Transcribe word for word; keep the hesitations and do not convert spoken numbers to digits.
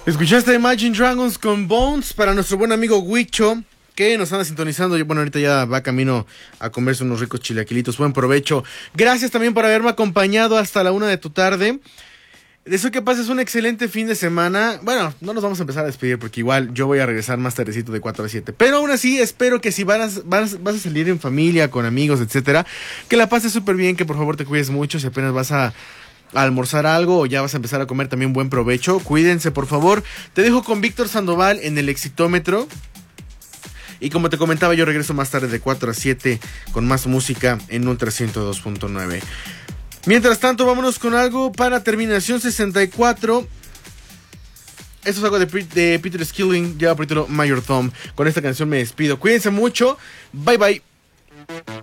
Escuchaste Imagine Dragons con Bones para nuestro buen amigo Huicho, que nos anda sintonizando. Yo, bueno, ahorita ya va camino a comerse unos ricos chilaquilitos. Buen provecho. Gracias también por haberme acompañado hasta la una de tu tarde. Deseo que pases un excelente fin de semana. Bueno, no nos vamos a empezar a despedir porque igual yo voy a regresar más tardecito de cuatro a siete. Pero aún así, espero que si vas, vas, vas a salir en familia, con amigos, etcétera, que la pases súper bien, que por favor te cuides mucho. Si apenas vas a... a almorzar algo o ya vas a empezar a comer, también buen provecho. Cuídense, por favor. Te dejo con Víctor Sandoval en el Exitómetro. Y como te comentaba, yo regreso más tarde de cuatro a siete con más música en Ultra ciento dos punto nueve. Mientras tanto, vámonos con algo para Terminación sesenta y cuatro. Esto es algo de, de Peter Skilling, lleva por título Major Tom. Con esta canción me despido. Cuídense mucho. Bye bye.